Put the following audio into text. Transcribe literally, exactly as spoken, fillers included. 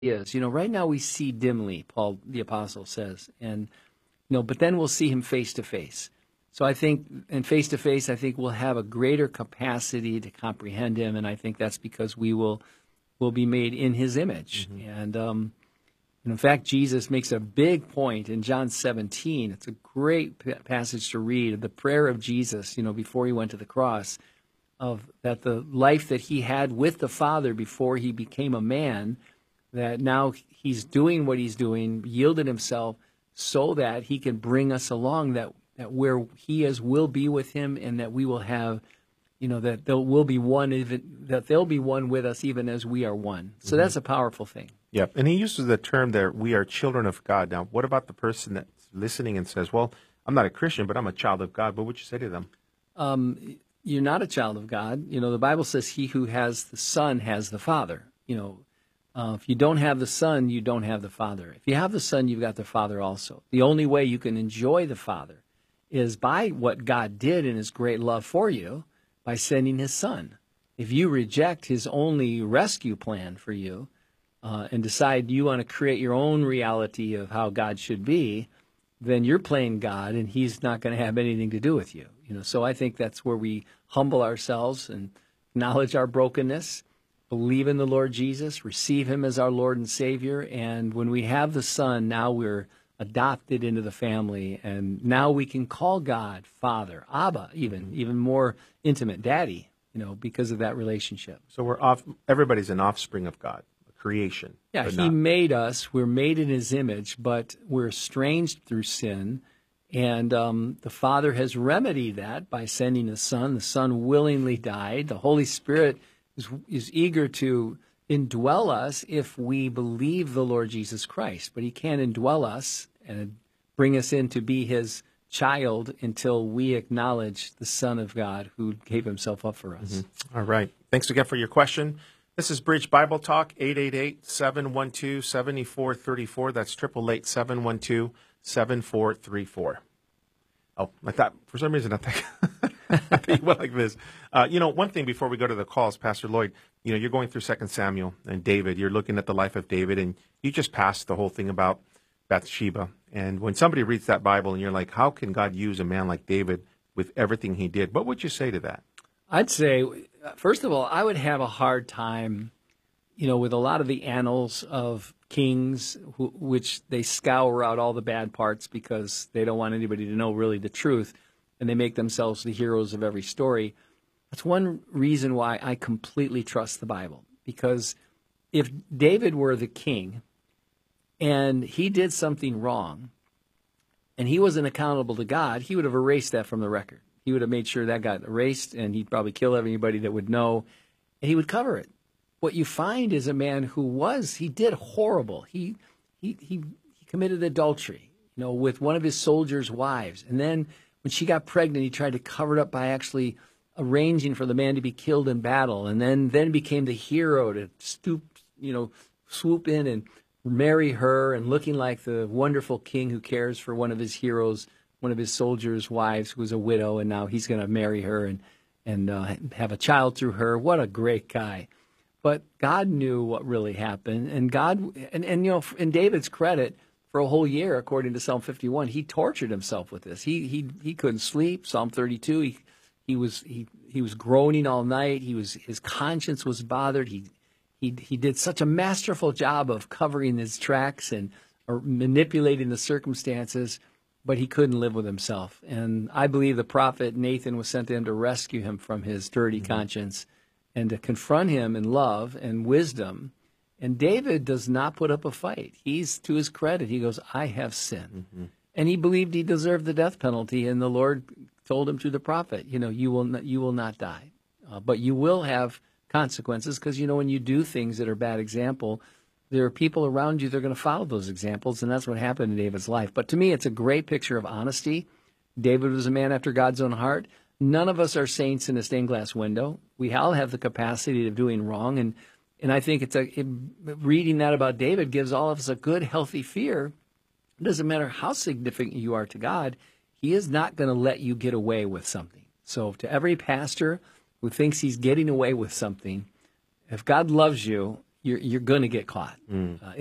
is. You know, right now we see dimly, Paul the Apostle says, and you know, but then we'll see him face to face. So I think, and face to face, I think we'll have a greater capacity to comprehend him, and I think that's because we will will be made in his image. Mm-hmm. And, um, and in fact, Jesus makes a big point in John seventeen. It's a great p- passage to read, the prayer of Jesus, you know, before he went to the cross, of that the life that he had with the Father before he became a man, that now he's doing what he's doing, yielded himself so that he can bring us along, that, that where he is, will be with him, and that we will have, you know, that there will be one, even, that they'll be one with us even as we are one. So mm-hmm. that's a powerful thing. Yep. And he uses the term there, we are children of God. Now, what about the person that's listening and says, well, I'm not a Christian, but I'm a child of God? What would you say to them? Um, you're not a child of God. You know, the Bible says he who has the Son has the Father. You know, uh, if you don't have the Son, you don't have the Father. If you have the Son, you've got the Father also. The only way you can enjoy the Father is by what God did in his great love for you, by sending his Son. If you reject his only rescue plan for you uh, and decide you want to create your own reality of how God should be, then you're playing God, and he's not going to have anything to do with you. You know, so I think that's where we humble ourselves and acknowledge our brokenness, believe in the Lord Jesus, receive him as our Lord and Savior, and when we have the Son, now we're adopted into the family, and now we can call God Father, Abba, even mm-hmm. even more intimate, Daddy, you know, because of that relationship. So we're off. Everybody's an offspring of God, a creation. Yeah, he not. made us. We're made in his image, but we're estranged through sin, and um, the Father has remedied that by sending his Son. The Son willingly died. The Holy Spirit is is eager to indwell us if we believe the Lord Jesus Christ, but he can't indwell us and bring us in to be his child until we acknowledge the Son of God who gave himself up for us. Mm-hmm. All right. Thanks again for your question. This is Bridge Bible Talk, eight eight eight, seven one two, seven four three four. That's eight eight eight, seven one two, seven four three four. Oh, I thought, for some reason, I think, I think you went like this. Uh, you know, one thing before we go to the calls, Pastor Lloyd, you know, you're going through Second Samuel and David. You're looking at the life of David, and you just passed the whole thing about Bathsheba. And when somebody reads that Bible and you're like, how can God use a man like David with everything he did? What would you say to that? I'd say, first of all, I would have a hard time, you know, with a lot of the annals of kings, who, which they scour out all the bad parts because they don't want anybody to know really the truth, and they make themselves the heroes of every story. That's one reason why I completely trust the Bible, because if David were the king and he did something wrong and he wasn't accountable to God, he would have erased that from the record. He would have made sure that got erased, and he'd probably kill everybody that would know, and he would cover it. What you find is a man who was, he did horrible. He he he, he committed adultery, you know, with one of his soldiers' wives. And then when she got pregnant, he tried to cover it up by actually arranging for the man to be killed in battle, and then then became the hero to stoop, you know, swoop in and marry her, and looking like the wonderful king who cares for one of his heroes, one of his soldiers' wives, who was a widow, and now he's going to marry her and and uh, have a child through her. What a great guy! But God knew what really happened, and God, and, and you know, in David's credit, for a whole year, according to Psalm fifty-one, he tortured himself with this. He he he couldn't sleep. Psalm thirty-two, he he was he he was groaning all night. He was his conscience was bothered. He he he did such a masterful job of covering his tracks and or manipulating the circumstances, but he couldn't live with himself. And I believe the prophet Nathan was sent to him to rescue him from his dirty mm-hmm. conscience, and to confront him in love and wisdom. And David does not put up a fight. He's, to his credit, he goes, I have sinned. Mm-hmm. And he believed he deserved the death penalty, and the Lord told him through the prophet, you know, you will not, you will not die, uh, but you will have consequences, because, you know, when you do things that are bad example, there are people around you that are going to follow those examples, and that's what happened in David's life. But to me, it's a great picture of honesty. David was a man after God's own heart. None of us are saints in a stained glass window. We all have the capacity of doing wrong, and and I think it's a it, reading that about David gives all of us a good, healthy fear. It doesn't matter how significant you are to God, he is not going to let you get away with something. So to every pastor who thinks he's getting away with something, if God loves you, you're you're going to get caught. Uh,